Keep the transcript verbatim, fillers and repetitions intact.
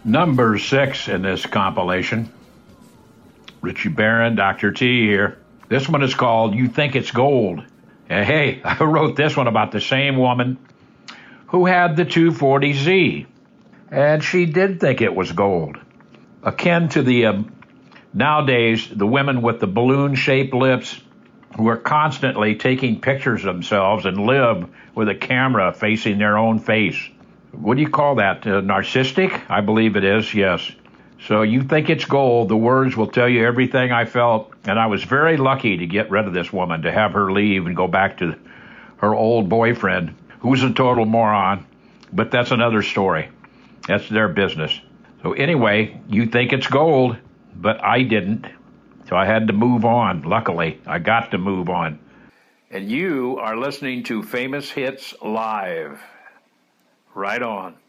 Number six in this compilation. Richie Barron, Doctor T here. This one is called You Think It's Gold. Uh, hey, I wrote this one about the same woman who had the two forty Z, and she did think it was gold. Akin to the, uh, nowadays, the women with the balloon-shaped lips who are constantly taking pictures of themselves and live with a camera facing their own face. What do you call that? Uh, narcissistic? I believe it is, yes. So you think it's gold. The words will tell you everything I felt. And I was very lucky to get rid of this woman, to have her leave and go back to her old boyfriend, who's a total moron. But that's another story. That's their business. So anyway, you think it's gold, but I didn't. So I had to move on. Luckily, I got to move on. And you are listening to Famous Hits Live. Right on.